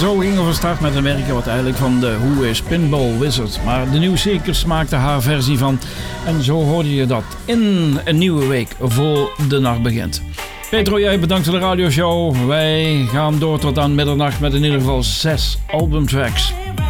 Zo ging we van start met een werkje wat eigenlijk van de Who is Pinball Wizard. Maar de New Seekers maakte haar versie van. En zo hoorde je dat in een nieuwe week voor de nacht begint. Petro, jij bedankt voor de radioshow. Wij gaan door tot aan middernacht met in ieder geval 6 albumtracks.